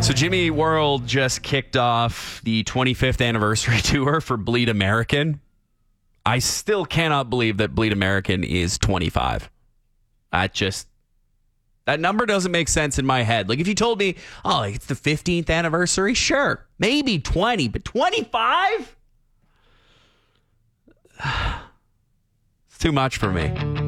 So Jimmy World just kicked off the 25th anniversary tour for Bleed American. I still cannot believe that Bleed American is 25. That number doesn't make sense in my head. Like if you told me, oh, it's the 15th anniversary, sure, maybe 20, but 25? It's too much for me.